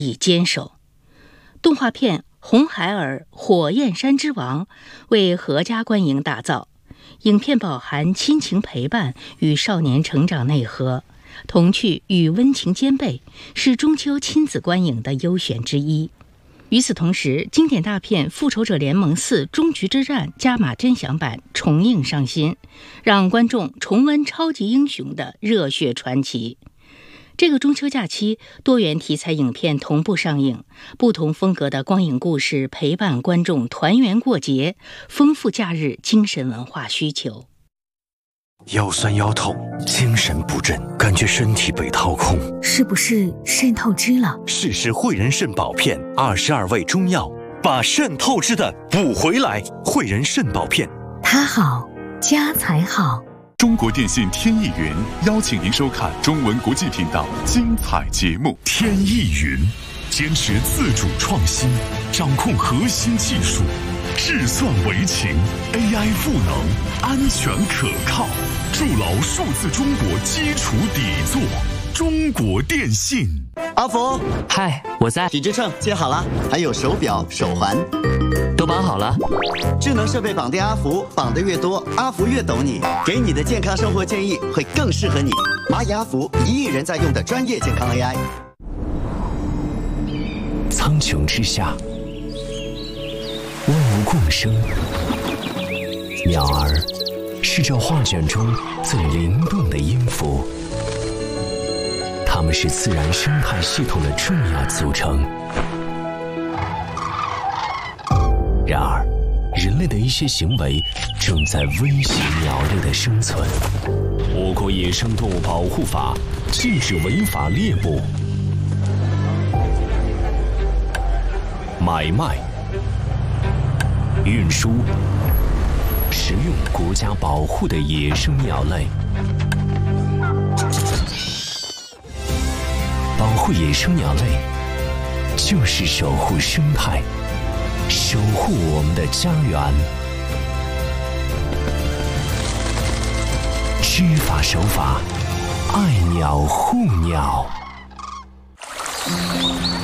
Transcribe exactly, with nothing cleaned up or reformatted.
以坚守。动画片《红孩儿火焰山之王》为阖家观影打造，影片饱含亲情陪伴与少年成长内核，童趣与温情兼备，是中秋亲子观影的优选之一。与此同时，经典大片《复仇者联盟四：终局之战》加码真享版重映上新，让观众重温超级英雄的热血传奇。这个中秋假期，多元题材影片同步上映，不同风格的光影故事陪伴观众团圆过节，丰富假日精神文化需求。 腰酸腰痛，精神不振，感觉身体被掏空， 是不是肾透支了？ 试试汇仁肾宝片，二十二味中药，把肾透支的补回来。汇仁肾宝片， 它好，家才好。 中国电信天翼云邀请您收看中文国际频道精彩节目。 天翼云坚持自主创新，掌控核心技术，智算为情 ，A I 赋能，安全可靠，筑牢数字中国基础底座。中国电信。 阿福， 嗨，我在。 体脂秤接好了，还有手表、手环， 都绑好了。 智能设备绑定阿福，绑得越多，阿福越懂你，给你的健康生活建议会更适合你。蚂蚁阿福，一亿人在用的专业健康 A I。 苍穹之下，万物共生。鸟儿是这画卷中最灵动的音符，它们是自然生态系统的重要组成。然而，人类的一些行为正在威胁鸟类的生存。我国野生动物保护法禁止违法猎捕、买卖、运输、食用国家保护的野生鸟类。保护野生鸟类，就是守护生态，守护我们的家园。知法守法，爱鸟护鸟。